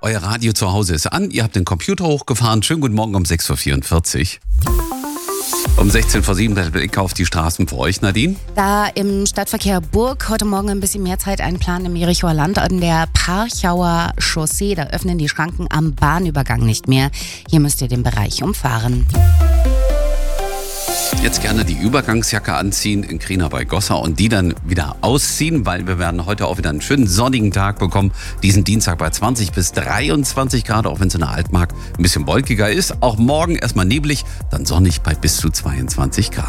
Euer Radio zu Hause ist an. Ihr habt den Computer hochgefahren. Schönen guten Morgen um 6.44 Uhr. Um 16 vor 7 der Blick auf die Straßen für euch, Nadine. Da im Stadtverkehr Burg heute Morgen ein bisschen mehr Zeit einplanen im Jerichoer Land an der Parchauer Chaussee. Da öffnen die Schranken am Bahnübergang nicht mehr. Hier müsst ihr den Bereich umfahren. Jetzt gerne die Übergangsjacke anziehen in Krina bei Goslar und die dann wieder ausziehen, weil wir werden heute auch wieder einen schönen sonnigen Tag bekommen. Diesen Dienstag bei 20 bis 23 Grad, auch wenn es in der Altmark ein bisschen wolkiger ist. Auch morgen erstmal neblig, dann sonnig bei bis zu 22 Grad.